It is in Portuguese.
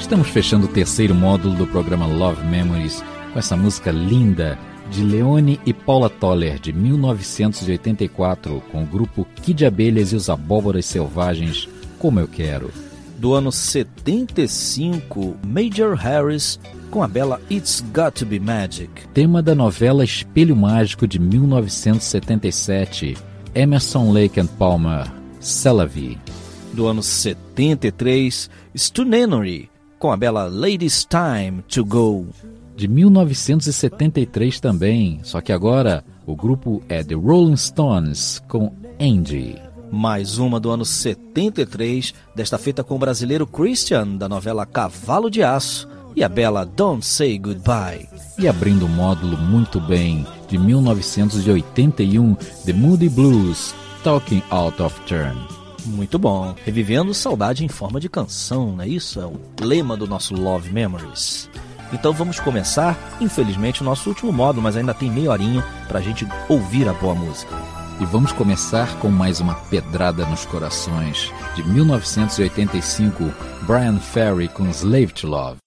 Estamos fechando o terceiro módulo do programa Love Memories com essa música linda de Leone e Paula Toller, de 1984, com o grupo Kid Abelhas e os Abóboras Selvagens, Como Eu Quero. Do ano 75, Major Harris com a bela It's Got to Be Magic. Tema da novela Espelho Mágico de 1977, Emerson, Lake and Palmer, C'est la Vie. Do ano 73, Stu Nenery com a bela Ladies Time to Go. De 1973 também, só que agora o grupo é The Rolling Stones com Angie. Mais uma do ano 73, desta feita com o brasileiro Christian, da novela Cavalo de Aço, e a bela Don't Say Goodbye. E abrindo o módulo muito bem, de 1981, The Moody Blues, Talking Out of Turn. Muito bom, revivendo saudade em forma de canção, não é isso? É o lema do nosso Love Memories. Então vamos começar, infelizmente, o nosso último módulo, mas ainda tem meia horinha pra gente ouvir a boa música. E vamos começar com mais uma pedrada nos corações, de 1985, Brian Ferry com Slave to Love.